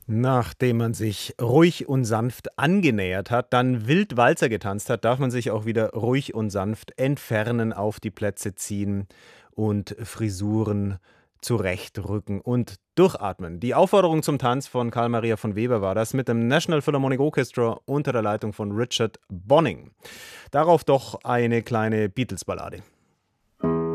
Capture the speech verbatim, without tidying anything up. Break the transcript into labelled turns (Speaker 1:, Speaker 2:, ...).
Speaker 1: Nachdem man sich ruhig und sanft angenähert hat, dann wild Walzer getanzt hat, darf man sich auch wieder ruhig und sanft entfernen, auf die Plätze ziehen und Frisuren zurechtrücken und durchatmen. Die Aufforderung zum Tanz von Karl Maria von Weber war das mit dem National Philharmonic Orchestra unter der Leitung von Richard Bonning. Darauf doch eine kleine Beatles-Ballade.